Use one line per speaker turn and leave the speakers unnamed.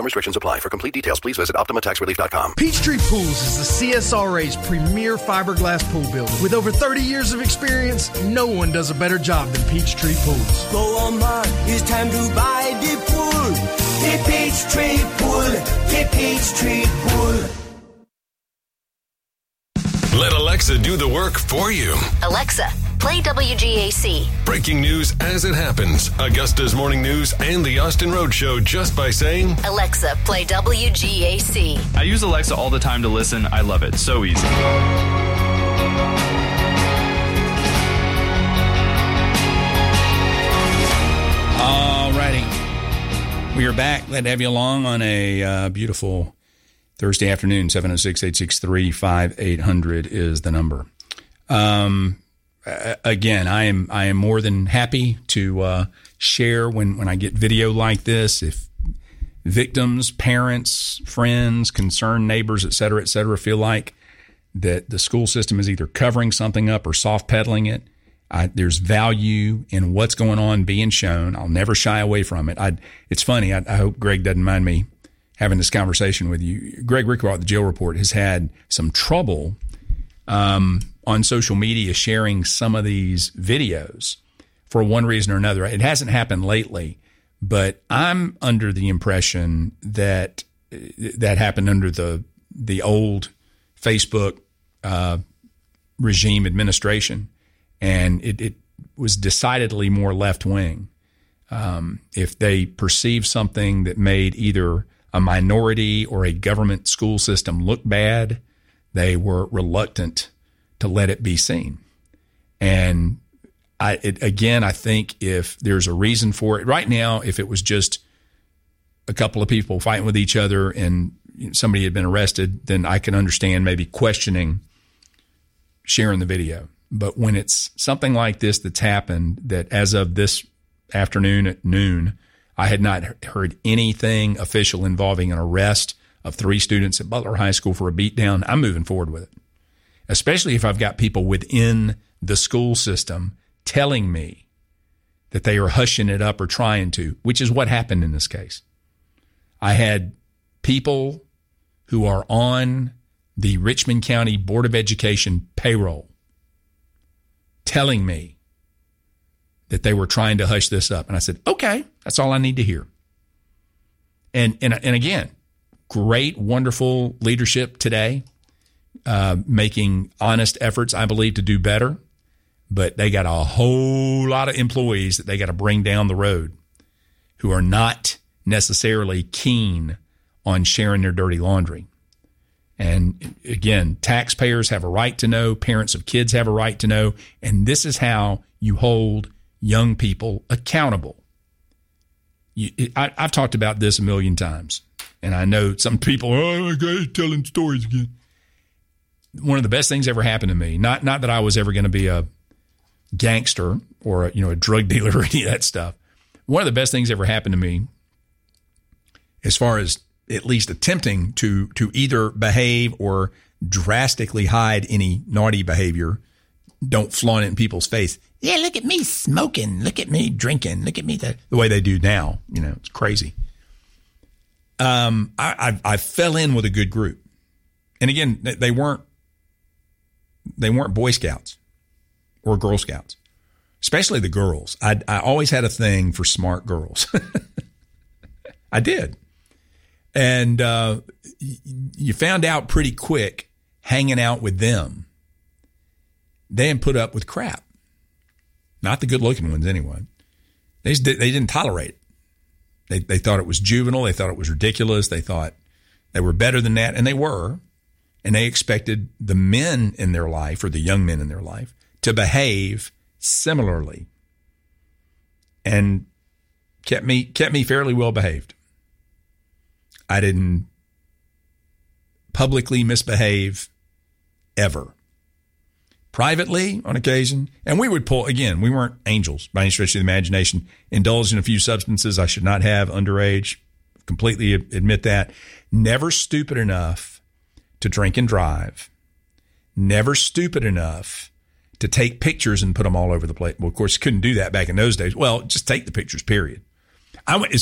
Some restrictions apply. For complete details, please visit OptimaTaxRelief.com.
Peachtree Pools is the CSRA's premier fiberglass pool builder. With over 30 years of experience, no one does a better job than Peachtree Pools.
Go on, man. It's time to buy the pool. The Peachtree Pool. The Peachtree Pool.
Let Alexa do the work for you.
Alexa, play WGAC.
Breaking news as it happens. Augusta's Morning News and the Austin Road Show just by saying,
Alexa, play WGAC.
I use Alexa all the time to listen. I love it. So easy.
All righty. We are back. Glad to have you along on a beautiful Thursday afternoon. 706-863-5800 is the number. Again, I am more than happy to share when I get video like this. If victims, parents, friends, concerned neighbors, et cetera, feel like that the school system is either covering something up or soft pedaling it, there's value in what's going on being shown. I'll never shy away from it. It's funny. I hope Greg doesn't mind me having this conversation with you. Greg Rickwell at the Jail Report has had some trouble on social media sharing some of these videos for one reason or another. It hasn't happened lately, but I'm under the impression that that happened under the old Facebook regime administration, and it was decidedly more left-wing. If they perceived something that made either a minority or a government school system look bad, they were reluctant to let it be seen. And I think if there's a reason for it right now, if it was just a couple of people fighting with each other and somebody had been arrested, then I can understand maybe questioning sharing the video. But when it's something like this that's happened, that as of this afternoon at noon, I had not heard anything official involving an arrest of 3 students at Butler High School for a beatdown, I'm moving forward with it. Especially if I've got people within the school system telling me that they are hushing it up or trying to, which is what happened in this case. I had people who are on the Richmond County Board of Education payroll telling me that they were trying to hush this up. And I said, okay, that's all I need to hear. And again, great, wonderful leadership today, making honest efforts, I believe, to do better. But they got a whole lot of employees that they got to bring down the road who are not necessarily keen on sharing their dirty laundry. And again, taxpayers have a right to know, parents of kids have a right to know, and this is how you hold young people accountable. I've talked about this a million times, and I know some people, oh, okay, telling stories again. One of the best things ever happened to me, not that I was ever going to be a gangster or a drug dealer or any of that stuff. One of the best things ever happened to me, as far as at least attempting to either behave or drastically hide any naughty behavior, don't flaunt it in people's face. Yeah, look at me smoking. Look at me drinking. Look at me the way they do now. It's crazy. I fell in with a good group, and again, they weren't Boy Scouts or Girl Scouts, especially the girls. I always had a thing for smart girls. I did. And you found out pretty quick hanging out with them, they didn't put up with crap. Not the good-looking ones, anyway. They didn't tolerate it. They thought it was juvenile. They thought it was ridiculous. They thought they were better than that, and they were. And they expected the men in their life, or the young men in their life, to behave similarly, and kept me fairly well behaved. I didn't publicly misbehave ever. Privately, on occasion, and we would pull, again, we weren't angels by any stretch of the imagination, indulged in a few substances I should not have underage, completely admit that. Never stupid enough to drink and drive. Never stupid enough to take pictures and put them all over the place. Well, of course, you couldn't do that back in those days. Well, just take the pictures, period. I went